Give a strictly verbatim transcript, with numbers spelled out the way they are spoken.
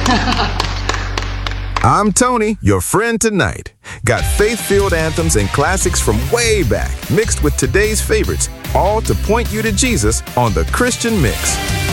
I'm Tony, your friend tonight. Got faith-filled anthems and classics from way back, mixed with today's favorites, all to point you to Jesus on The Christian Mix.